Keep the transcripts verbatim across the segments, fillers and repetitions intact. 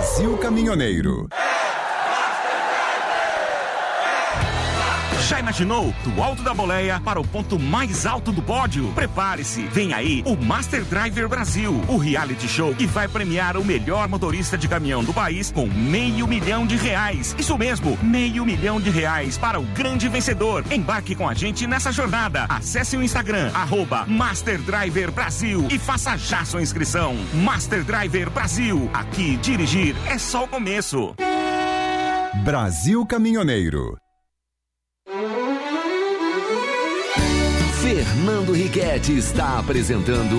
Brasil Caminhoneiro. Já imaginou? Do alto da boleia para o ponto mais alto do pódio? Prepare-se, vem aí o Master Driver Brasil, o reality show que vai premiar o melhor motorista de caminhão do país com meio milhão de reais. Isso mesmo, meio milhão de reais para o grande vencedor. Embarque com a gente nessa jornada. Acesse o Instagram, arroba Master Driver Brasil e faça já sua inscrição. Master Driver Brasil, aqui dirigir é só o começo. Brasil Caminhoneiro. Fernando Riquetti está apresentando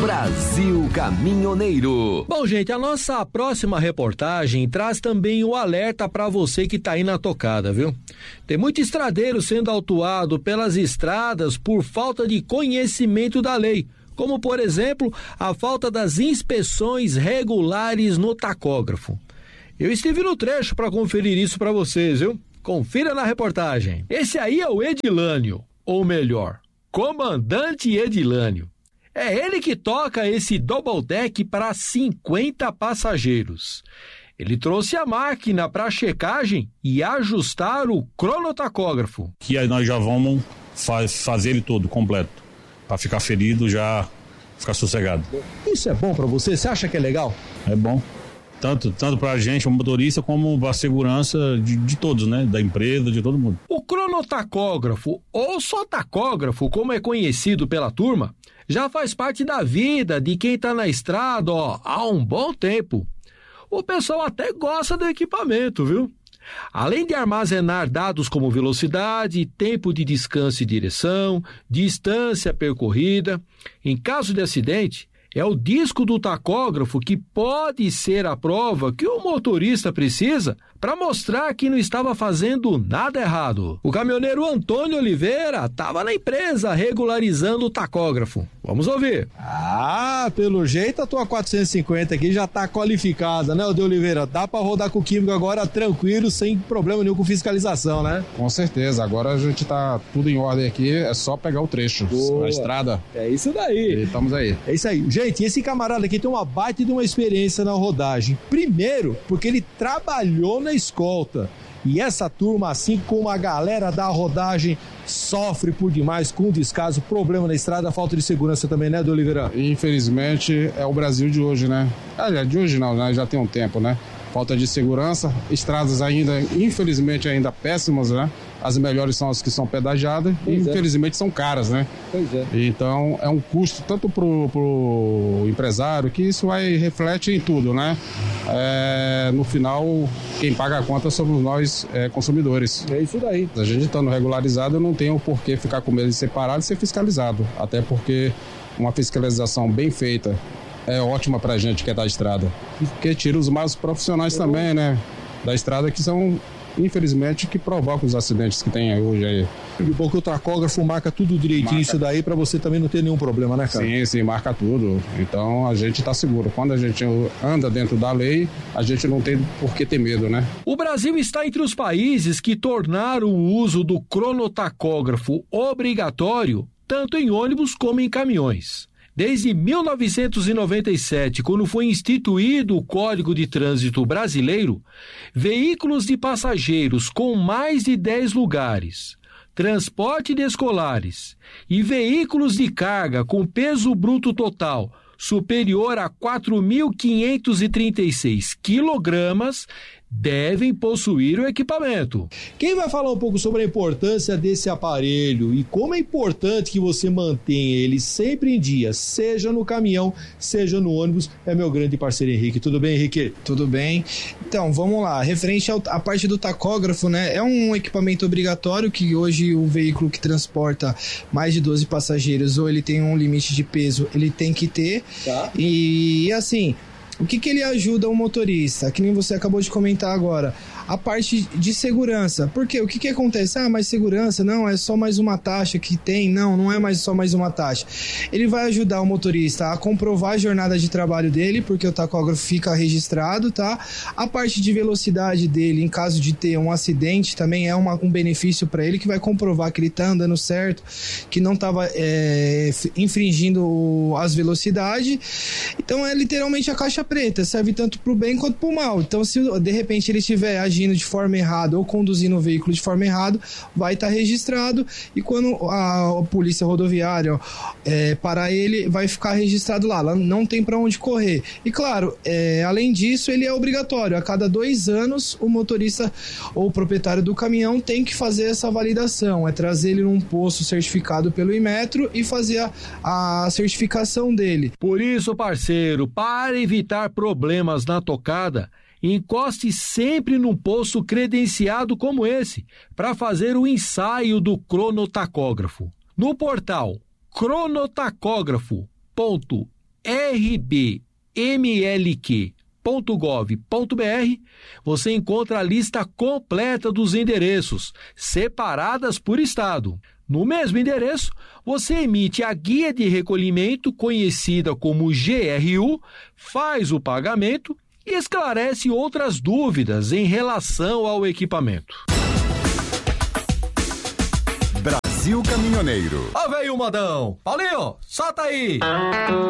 Brasil Caminhoneiro. Bom, gente, a nossa próxima reportagem traz também o alerta para você que está aí na tocada, viu? Tem muito estradeiro sendo autuado pelas estradas por falta de conhecimento da lei, como, por exemplo, a falta das inspeções regulares no tacógrafo. Eu estive no trecho para conferir isso para vocês, viu? Confira na reportagem. Esse aí é o Edilânio, ou melhor, Comandante Edilânio. É ele que toca esse double deck para cinquenta passageiros. Ele trouxe a máquina para checagem e ajustar o cronotacógrafo. Que aí nós já vamos faz, fazer ele todo, completo, para ficar ferido, já ficar sossegado. Isso é bom para você? Você acha que é legal? É bom. Tanto, tanto para a gente, o motorista, como para a segurança de, de todos, né? Da empresa, de todo mundo. O cronotacógrafo, ou só tacógrafo, como é conhecido pela turma, já faz parte da vida de quem está na estrada, ó, há um bom tempo. O pessoal até gosta do equipamento, viu? Além de armazenar dados como velocidade, tempo de descanso e direção, distância percorrida, em caso de acidente, é o disco do tacógrafo que pode ser a prova que o motorista precisa para mostrar que não estava fazendo nada errado. O caminhoneiro Antônio Oliveira estava na empresa regularizando o tacógrafo. Vamos ouvir. Ah, pelo jeito a tua quatrocentos e cinquenta aqui já está qualificada, né, De Oliveira? Dá para rodar com o químico agora tranquilo, sem problema nenhum com fiscalização, né? Com certeza, agora a gente tá tudo em ordem aqui, é só pegar o trecho, Boa. A estrada. É isso daí. E estamos aí. É isso aí. Gente, esse camarada aqui tem uma baita de uma experiência na rodagem. Primeiro, porque ele trabalhou na escolta. E essa turma, assim como a galera da rodagem, sofre por demais com descaso, problema na estrada, falta de segurança também, né, De Oliveira? Infelizmente, é o Brasil de hoje, né? Ah, de hoje não, né? Já tem um tempo, né? Falta de segurança, estradas ainda, infelizmente, ainda péssimas, né? As melhores são as que são pedagiadas e, infelizmente, é. são caras, né? Pois é. Então, é um custo tanto pro, pro empresário, que isso vai, reflete em tudo, né? É, no final, quem paga a conta somos nós, é, consumidores. É isso daí. A gente estando regularizado, eu não tenho por que ficar com medo de ser parado e ser fiscalizado. Até porque uma fiscalização bem feita é ótima pra gente que é da estrada. Porque tira os mais profissionais é também, né? Da estrada, que são, infelizmente, que provocam os acidentes que tem hoje aí. E bom que o tacógrafo marca tudo direitinho, marca. Isso daí pra você também não ter nenhum problema, né, cara? Sim, sim, marca tudo. Então a gente tá seguro. Quando a gente anda dentro da lei, a gente não tem por que ter medo, né? O Brasil está entre os países que tornaram o uso do cronotacógrafo obrigatório, tanto em ônibus como em caminhões. Desde mil novecentos e noventa e sete, quando foi instituído o Código de Trânsito Brasileiro, veículos de passageiros com mais de dez lugares, transporte de escolares e veículos de carga com peso bruto total superior a quatro mil quinhentos e trinta e seis quilogramas devem possuir o equipamento. Quem vai falar um pouco sobre a importância desse aparelho e como é importante que você mantenha ele sempre em dia, seja no caminhão, seja no ônibus, é meu grande parceiro Henrique. Tudo bem, Henrique? Tudo bem. Então, vamos lá. Referente à parte do tacógrafo, né? É um equipamento obrigatório que hoje o veículo que transporta mais de doze passageiros ou ele tem um limite de peso, ele tem que ter. Tá. E assim, o que que ele ajuda o motorista? Que nem você acabou de comentar agora. A parte de segurança. Porque o que que acontece? Ah, mas segurança, não, é só mais uma taxa que tem. Não, não é mais só mais uma taxa. Ele vai ajudar o motorista a comprovar a jornada de trabalho dele, porque o tacógrafo fica registrado, tá? A parte de velocidade dele, em caso de ter um acidente, também é uma, um benefício para ele, que vai comprovar que ele tá andando certo, que não tava é, infringindo as velocidades. Então é literalmente a caixa preta, serve tanto pro bem quanto pro mal. Então, se de repente ele estiver agindo de forma errada ou conduzindo o veículo de forma errada, vai estar registrado, e quando a, a polícia rodoviária é, parar ele, vai ficar registrado lá, lá não tem para onde correr. E claro, é, além disso, ele é obrigatório, a cada dois anos o motorista ou o proprietário do caminhão tem que fazer essa validação, é trazer ele num posto certificado pelo Inmetro e fazer a, a certificação dele. Por isso, parceiro, para evitar problemas na tocada, encoste sempre num posto credenciado como esse, para fazer o ensaio do cronotacógrafo. No portal cronotacógrafo ponto r b m l q ponto gov ponto b r você encontra a lista completa dos endereços, separadas por estado. No mesmo endereço, você emite a guia de recolhimento, conhecida como G R U, faz o pagamento e esclarece outras dúvidas em relação ao equipamento. Brasil Caminhoneiro. Ó, veio o modão! Paulinho, solta aí!